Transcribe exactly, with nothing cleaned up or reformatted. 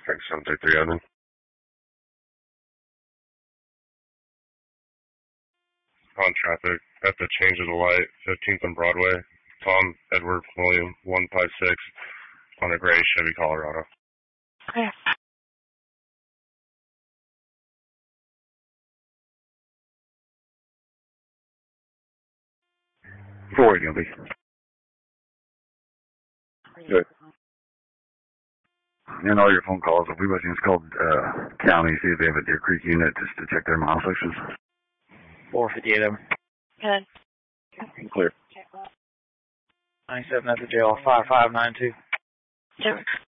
Thanks, seven three three, Evan. On traffic, at the change of the light, fifteenth and Broadway. Tom Edward William, one five six, on a gray Chevy Colorado. Okay. Four are you gonna be? Good. And all your phone calls, if we was just called uh, county, see if they have a Deer Creek unit just to check their mile sections. four fifty-eight, Evan. Good. Clear. ninety-seven at the jail, five five nine two. Sure.